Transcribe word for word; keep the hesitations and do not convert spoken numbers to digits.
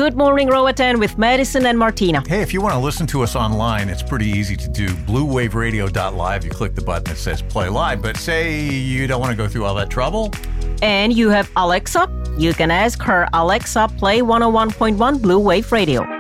Good Morning Roatan with Madison and Martina. Hey, if you want to listen to us online, it's pretty easy to do. blue wave radio dot live. You click the button that says play live. But say you don't want to go through all that trouble. And you have Alexa. You can ask her, Alexa, play one oh one point one Blue Wave Radio.